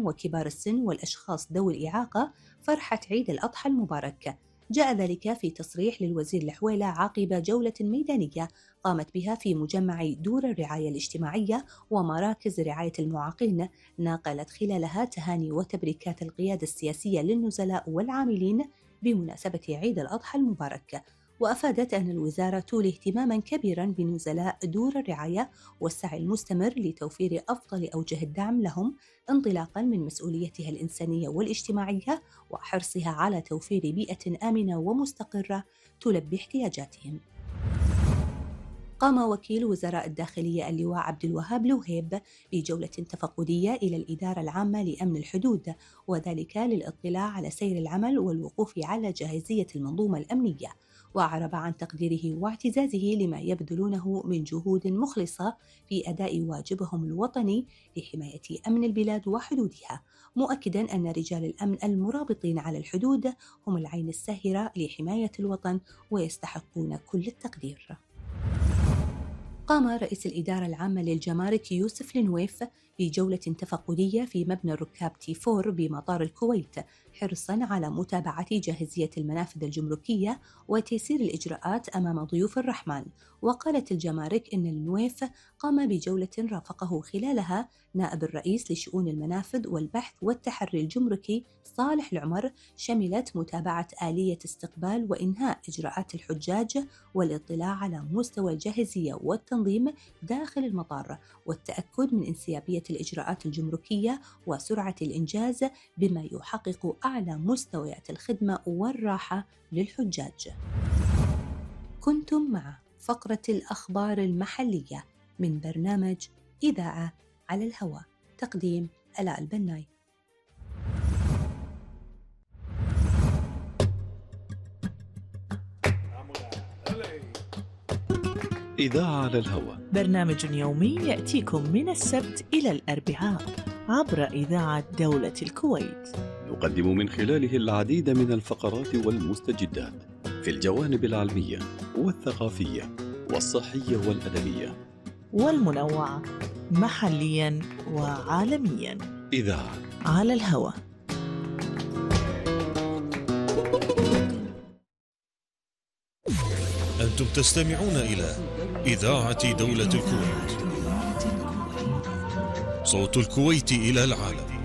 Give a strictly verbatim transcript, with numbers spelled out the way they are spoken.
وكبار السن والأشخاص ذوي الإعاقة فرحة عيد الأضحى المبارك. جاء ذلك في تصريح للوزير الحويلة عقب جولة ميدانية قامت بها في مجمع دور الرعاية الاجتماعية ومراكز رعاية المعاقين، ناقلت خلالها تهاني وتبريكات القيادة السياسية للنزلاء والعاملين بمناسبة عيد الأضحى المبارك. وأفادت أن الوزارة تولي اهتماماً كبيراً بنزلاء دور الرعاية والسعي المستمر لتوفير أفضل أوجه الدعم لهم انطلاقاً من مسؤوليتها الإنسانية والاجتماعية وحرصها على توفير بيئة آمنة ومستقرة تلبي احتياجاتهم. قام وكيل وزراء الداخلية اللواء عبد الوهاب لوهيب بجولة تفقدية إلى الإدارة العامة لأمن الحدود، وذلك للاطلاع على سير العمل والوقوف على جاهزية المنظومة الأمنية، وأعرب عن تقديره واعتزازه لما يبذلونه من جهود مخلصة في أداء واجبهم الوطني لحماية أمن البلاد وحدودها، مؤكداً أن رجال الأمن المرابطين على الحدود هم العين الساهرة لحماية الوطن ويستحقون كل التقدير. قام رئيس الإدارة العامة للجمارك يوسف النويف بجولة تفقدية في مبنى الركاب تي فور بمطار الكويت، حرصاً على متابعة جاهزية المنافذ الجمركية وتيسير الإجراءات أمام ضيوف الرحمن. وقالت الجمارك إن النويف قام بجولة رافقه خلالها نائب الرئيس لشؤون المنافذ والبحث والتحري الجمركي صالح العمر، شملت متابعة آلية استقبال وإنهاء إجراءات الحجاج والاطلاع على مستوى الجاهزية والتنظيم داخل المطار والتأكد من انسيابية الإجراءات الجمركية وسرعة الإنجاز بما يحقق أعلى مستويات الخدمة والراحة للحجاج. كنتم مع فقرة الأخبار المحلية من برنامج إذاعة على الهواء، تقديم آلاء البناي. إذاعة على الهواء، برنامج يومي يأتيكم من السبت إلى الأربعاء عبر إذاعة دولة الكويت، نقدم من خلاله العديد من الفقرات والمستجدات في الجوانب العلمية والثقافية والصحية والأدبية والمنوعة محلياً وعالمياً. إذاعة على الهواء. أنتم تستمعون إلى إذاعة دولة الكويت، صوت الكويت إلى العالم.